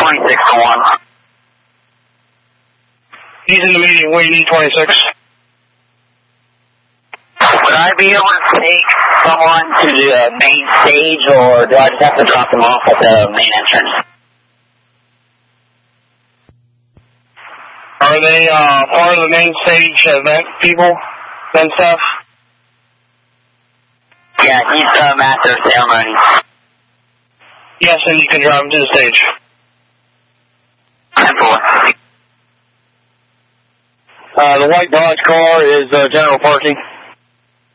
26-1. He's in the meeting. What do you need, 26? Would I be able to take someone to the main stage, or do I just have to drop them off at the main entrance? Are they part of the main stage event people and stuff? Yeah, he's the master of ceremony. Yes, and you can drive him to the stage. 10-4. The white Dodge car is general parking.